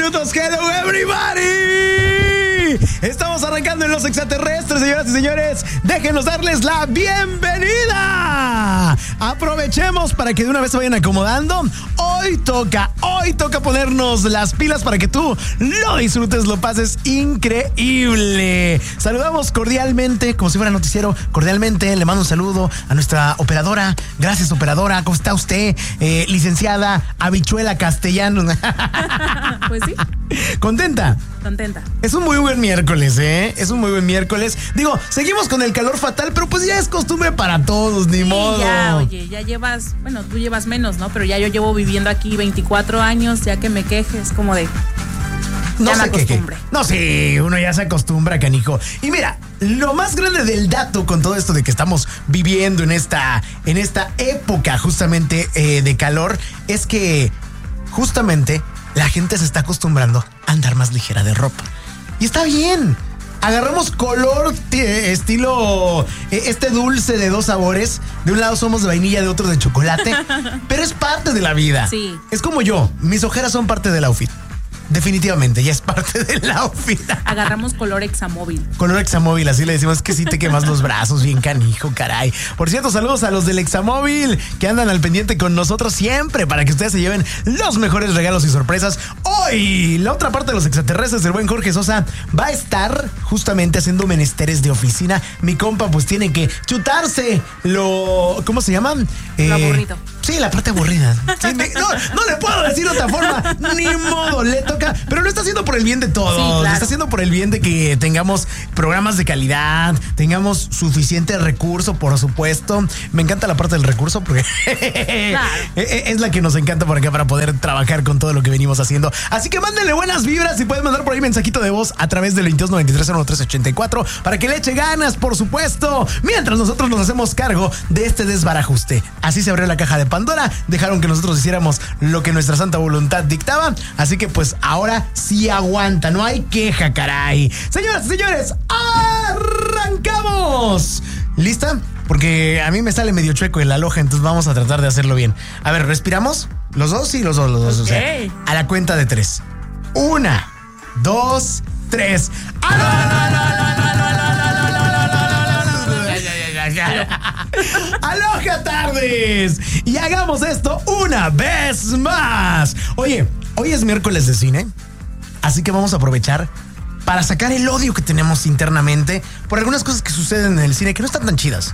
minutos. Hello, everybody. Estamos arrancando en Los Extraterrestres, señoras y señores. Déjenos darles la bienvenida. Aprovechemos para que de una vez se vayan acomodando. Hoy toca ponernos las pilas para que tú lo disfrutes, lo pases increíble. Saludamos cordialmente, como si fuera noticiero, cordialmente. Le mando un saludo a nuestra operadora. Gracias, operadora. ¿Cómo está usted? Licenciada Habichuela Castellano. Pues sí. ¿Contenta? Contenta. Es un muy buen miércoles, ¿eh? Es un muy buen miércoles. Digo, seguimos con el calor fatal, pero pues ya es costumbre para todos, ni modo. Ya, oye, ya llevas, bueno, tú llevas menos, ¿no? Pero ya yo llevo viviendo aquí 24 años, ya que me quejes, como de... No ya se queje. No, sí, uno ya se acostumbra, canijo. Y mira, lo más grande del dato con todo esto de que estamos viviendo en esta época justamente de calor es que justamente la gente se está acostumbrando a andar más ligera de ropa. Y está bien. Agarramos color estilo este dulce de dos sabores. De un lado somos de vainilla, de otro de chocolate. Pero es parte de la vida. Sí. Es como yo. Mis ojeras son parte del outfit. Definitivamente, ya es parte del outfit. Agarramos color Examóvil. Color Examóvil, así le decimos, que sí te quemas los brazos, bien canijo, caray. Por cierto, saludos a los del Examóvil que andan al pendiente con nosotros siempre para que ustedes se lleven los mejores regalos y sorpresas. Hoy, la otra parte de Los Extraterrestres, el buen Jorge Sosa va a estar justamente haciendo menesteres de oficina. Mi compa pues tiene que chutarse ¿cómo se llaman? Lo aburrido. Sí, la parte aburrida. Sí, no le puedo decir de otra forma. Ni modo, le toca. Pero lo está haciendo por el bien de todos. Sí, claro. Lo está haciendo por el bien de que tengamos programas de calidad, tengamos suficiente recurso, por supuesto. Me encanta la parte del recurso porque claro, es la que nos encanta por acá para poder trabajar con todo lo que venimos haciendo. Así que mándenle buenas vibras y pueden mandar por ahí mensajito de voz a través del 2293-1384 para que le eche ganas, por supuesto. Mientras nosotros nos hacemos cargo de este desbarajuste. Así se abrió la caja de Pandora, dejaron que nosotros hiciéramos lo que nuestra santa voluntad dictaba, así que pues ahora sí aguanta, no hay queja, caray. Señoras y señores, ¡arrancamos! ¿Lista? Porque a mí me sale medio chueco el aloja, entonces vamos a tratar de hacerlo bien. A ver, ¿respiramos? ¿Los dos? Sí, los dos. Okay. O sea, a la cuenta de 3. 1, 2, 3. ¡Aloha, tardes! Y hagamos esto una vez más. Oye, hoy es miércoles de cine, así que vamos a aprovechar para sacar el odio que tenemos internamente por algunas cosas que suceden en el cine que no están tan chidas.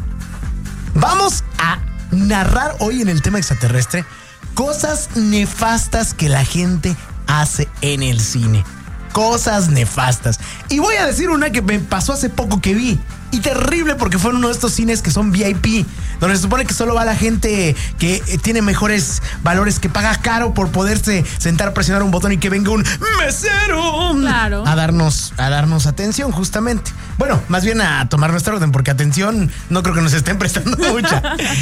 Vamos a narrar hoy en el tema extraterrestre cosas nefastas que la gente hace en el cine. Cosas nefastas. Y voy a decir una que me pasó hace poco que vi. Y terrible porque fue en uno de estos cines que son VIP, donde se supone que solo va la gente que tiene mejores valores, que paga caro por poderse sentar, presionar un botón y que venga un mesero, claro, a darnos atención, justamente. Bueno, más bien a tomar nuestra orden, porque atención no creo que nos estén prestando mucha.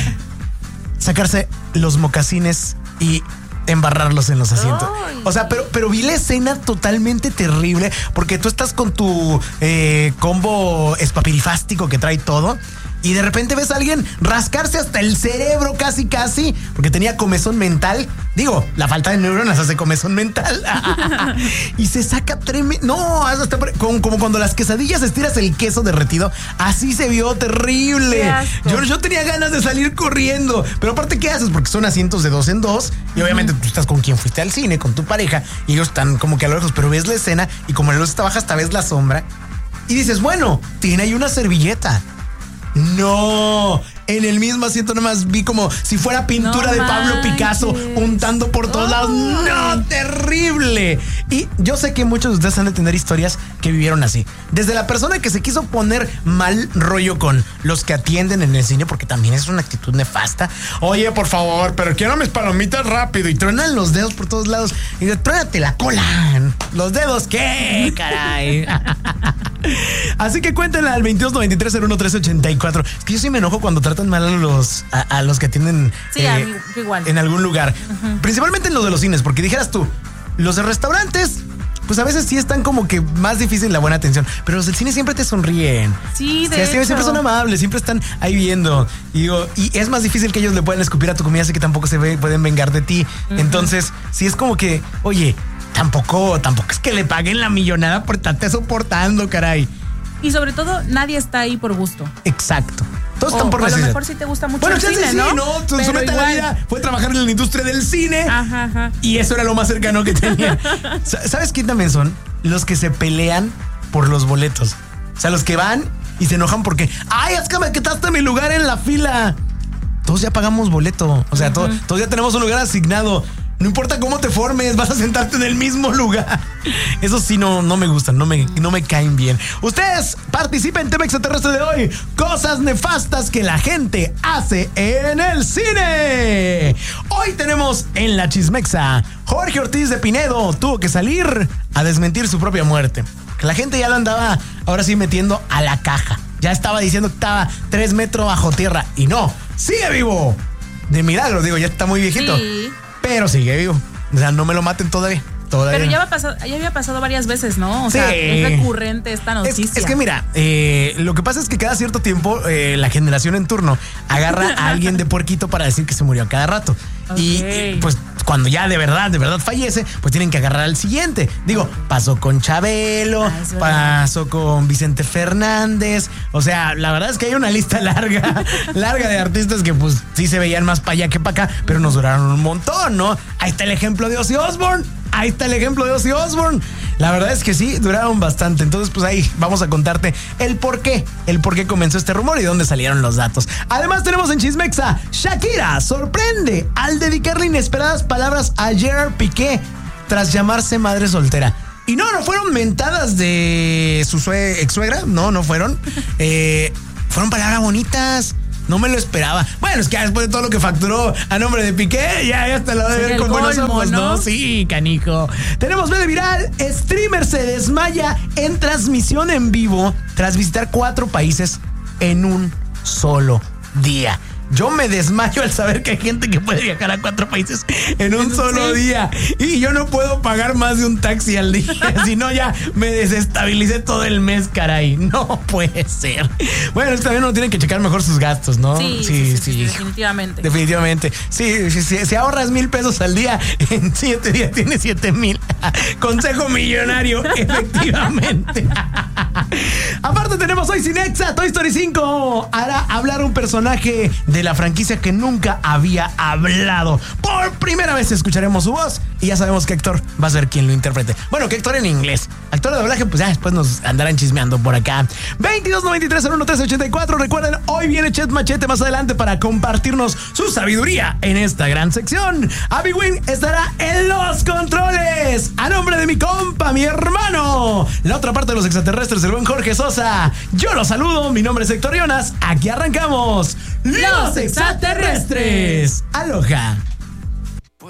Sacarse los mocasines y embarrarlos en los asientos. Ay. O sea, pero vi la escena totalmente terrible porque tú estás con tu combo espapirifástico que trae todo y de repente ves a alguien rascarse hasta el cerebro casi porque tenía comezón mental. Digo, la falta de neuronas hace comezón mental. Y se saca tremendo. No, hasta como cuando las quesadillas estiras el queso derretido. Así se vio terrible. Yo tenía ganas de salir corriendo. Pero aparte, ¿qué haces? Porque son asientos de 2 en 2. Y obviamente tú estás con quien fuiste al cine, con tu pareja. Y ellos están como que a lo lejos. Pero ves la escena y como la luz está baja, hasta ves la sombra. Y dices, bueno, tiene ahí una servilleta. No, en el mismo asiento nomás vi como si fuera pintura de Pablo Picasso untando por todos lados. No, terrible. Y yo sé que muchos de ustedes han de tener historias que vivieron así. Desde la persona que se quiso poner mal rollo con los que atienden en el cine, porque también es una actitud nefasta. Oye, por favor, pero quiero mis palomitas rápido. Y truenan los dedos por todos lados. Y truénate la cola. ¿Los dedos qué, caray? Así que cuéntenle al 2293-01-384. Es que yo sí me enojo cuando tratan mal a los que atienden a mí, igual, en algún lugar. Principalmente en los de los cines, porque dijeras tú, los de restaurantes, pues a veces sí están como que más difícil la buena atención, pero los del cine siempre te sonríen. Sí, de hecho. Siempre son amables, siempre están ahí viendo. Y es más difícil que ellos le puedan escupir a tu comida, así que tampoco pueden vengar de ti. Entonces, sí es como que, oye, tampoco es que le paguen la millonada por estarte soportando, caray. Y sobre todo, nadie está ahí por gusto. Exacto. Todos están por a lo necesidad. mejor sí te gusta mucho bueno, el cine, sí, ¿no? Su meta en la vida fue trabajar en la industria del cine. Ajá. Y eso era lo más cercano que tenía. ¿Sabes quién también son? Los que se pelean por los boletos. O sea, los que van y se enojan porque, ¡ay, es que me quitaste mi lugar en la fila! Todos ya pagamos boleto. O sea, todos ya tenemos un lugar asignado. No importa cómo te formes, vas a sentarte en el mismo lugar. Eso sí no me gustan, no me caen bien. Ustedes participen en tema extraterrestre de hoy. Cosas nefastas que la gente hace en el cine. Hoy tenemos en la chismexa, Jorge Ortiz de Pinedo tuvo que salir a desmentir su propia muerte. Que la gente ya lo andaba ahora sí metiendo a la caja. Ya estaba diciendo que estaba 3 metros bajo tierra. Y no, sigue vivo. De milagro, digo, ya está muy viejito. Sí. Pero sigue vivo. O sea, no me lo maten todavía. Pero ya había pasado varias veces, ¿no? O sea, es recurrente esta noticia. Es que mira, lo que pasa es que cada cierto tiempo la generación en turno agarra a alguien de puerquito para decir que se murió a cada rato. Okay. Y pues cuando ya de verdad fallece, pues tienen que agarrar al siguiente. Digo, pasó con Chabelo, pasó con Vicente Fernández. O sea, la verdad es que hay una lista larga de artistas que pues sí se veían más para allá que para acá, pero nos duraron un montón, ¿no? Ahí está el ejemplo de Ozzy Osbourne. La verdad es que sí, duraron bastante. Entonces, pues ahí vamos a contarte el por qué comenzó este rumor y dónde salieron los datos. Además, tenemos en Chismexa, Shakira sorprende al dedicarle inesperadas palabras a Gerard Piqué tras llamarse madre soltera. Y no fueron mentadas de su ex suegra, no fueron. Fueron palabras bonitas. No me lo esperaba. Bueno, es que después de todo lo que facturó a nombre de Piqué, ya hasta lo debe ver con buenos ojos, ¿no? Sí, canijo. Tenemos medio viral. Streamer se desmaya en transmisión en vivo tras visitar 4 países en un solo día. Yo me desmayo al saber que hay gente que puede viajar a 4 países en un solo día. Y yo no puedo pagar más de un taxi al día. Si no, ya me desestabilicé todo el mes, caray. No puede ser. Bueno, es que también uno tiene que checar mejor sus gastos, ¿no? Sí, definitivamente. Definitivamente. Sí, si ahorras 1,000 pesos al día, en 7 días tienes 7,000. Consejo millonario, efectivamente. Aparte tenemos hoy Cinexa, Toy Story 5 hará hablar un personaje de la franquicia que nunca había hablado. Por primera vez escucharemos su voz y ya sabemos qué actor va a ser quien lo interprete. Bueno, qué actor en inglés. Actor de doblaje, pues ya después nos andarán chismeando por acá. 2293-01-1384. Recuerden, hoy viene Chet Machete más adelante para compartirnos su sabiduría en esta gran sección. Abby Wynn estará en los controles. A nombre de mi compa, mi hermano, la otra parte de los extraterrestres, el buen Jorge Sosa. Yo los saludo, mi nombre es Héctor Jonas. Aquí arrancamos Los Extraterrestres. Aloha.